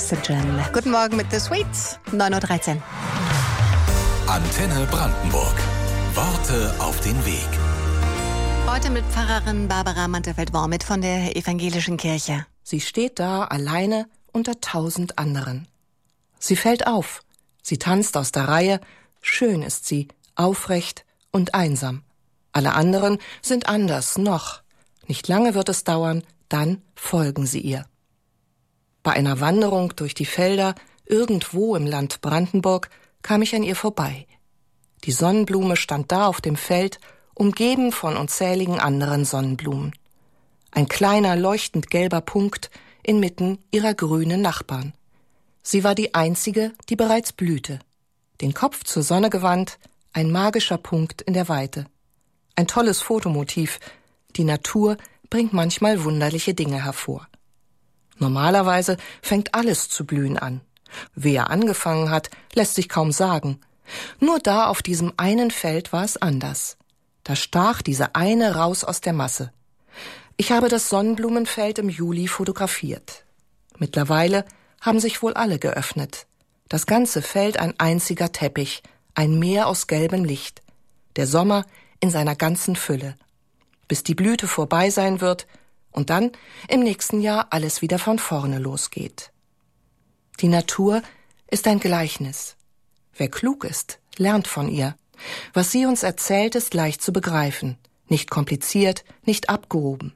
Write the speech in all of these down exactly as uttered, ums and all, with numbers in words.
Oxygen. Guten Morgen mit The Sweets, neun Uhr dreizehn. Antenne Brandenburg. Worte auf den Weg. Heute mit Pfarrerin Barbara Mantelfeld-Wormit von der Evangelischen Kirche. Sie steht da alleine unter tausend anderen. Sie fällt auf. Sie tanzt aus der Reihe. Schön ist sie, aufrecht und einsam. Alle anderen sind anders noch. Nicht lange wird es dauern, dann folgen sie ihr. Bei einer Wanderung durch die Felder, irgendwo im Land Brandenburg, kam ich an ihr vorbei. Die Sonnenblume stand da auf dem Feld, umgeben von unzähligen anderen Sonnenblumen. Ein kleiner, leuchtend gelber Punkt inmitten ihrer grünen Nachbarn. Sie war die einzige, die bereits blühte. Den Kopf zur Sonne gewandt, ein magischer Punkt in der Weite. Ein tolles Fotomotiv. Die Natur bringt manchmal wunderliche Dinge hervor. Normalerweise fängt alles zu blühen an. Wer angefangen hat, lässt sich kaum sagen. Nur da auf diesem einen Feld war es anders. Da stach diese eine raus aus der Masse. Ich habe das Sonnenblumenfeld im Juli fotografiert. Mittlerweile haben sich wohl alle geöffnet. Das ganze Feld ein einziger Teppich, ein Meer aus gelbem Licht. Der Sommer in seiner ganzen Fülle. Bis die Blüte vorbei sein wird und dann im nächsten Jahr alles wieder von vorne losgeht. Die Natur ist ein Gleichnis. Wer klug ist, lernt von ihr. Was sie uns erzählt, ist leicht zu begreifen, nicht kompliziert, nicht abgehoben.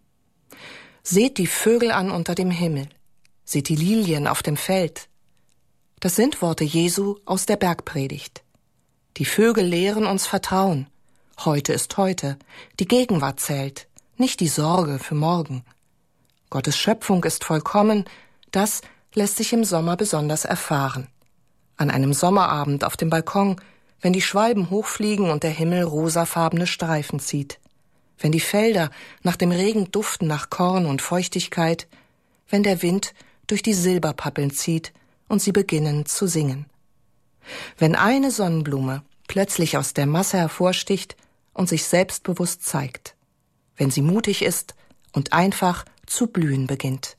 Seht die Vögel an unter dem Himmel, seht die Lilien auf dem Feld. Das sind Worte Jesu aus der Bergpredigt. Die Vögel lehren uns Vertrauen. Heute ist heute, die Gegenwart zählt, nicht die Sorge für morgen. Gottes Schöpfung ist vollkommen, das lässt sich im Sommer besonders erfahren. An einem Sommerabend auf dem Balkon, wenn die Schwalben hochfliegen und der Himmel rosafarbene Streifen zieht. Wenn die Felder nach dem Regen duften nach Korn und Feuchtigkeit. Wenn der Wind durch die Silberpappeln zieht und sie beginnen zu singen. Wenn eine Sonnenblume plötzlich aus der Masse hervorsticht und sich selbstbewusst zeigt. Wenn sie mutig ist und einfach zu blühen beginnt.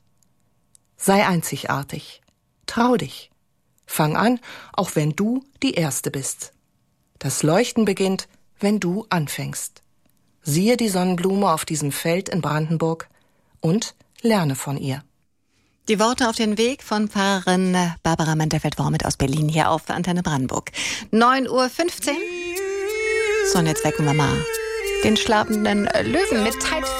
Sei einzigartig. Trau dich. Fang an, auch wenn du die Erste bist. Das Leuchten beginnt, wenn du anfängst. Siehe die Sonnenblume auf diesem Feld in Brandenburg und lerne von ihr. Die Worte auf den Weg von Pfarrerin Barbara Mantelfeld-Wormit aus Berlin hier auf Antenne Brandenburg. neun Uhr fünfzehn. So, und jetzt wecken wir mal den schlafenden Löwen mit Tide